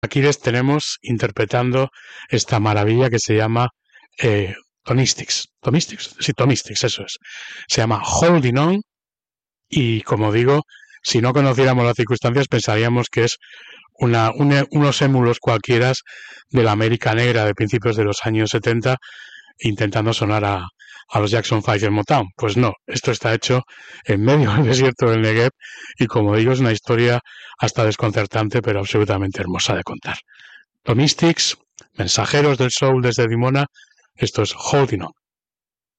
aquí les tenemos interpretando esta maravilla que se llama Tomistics. ¿Tomistics? Sí, Tomistics, eso es. Se llama Holding On y, como digo, si no conociéramos las circunstancias pensaríamos que es unos émulos cualquiera de la América negra de principios de los años 70 intentando sonar a los Jackson 5 en Motown. Pues no, esto está hecho en medio del desierto del Negev y, como digo, es una historia hasta desconcertante pero absolutamente hermosa de contar. Los Mystics, mensajeros del soul desde Dimona, esto es Holding On.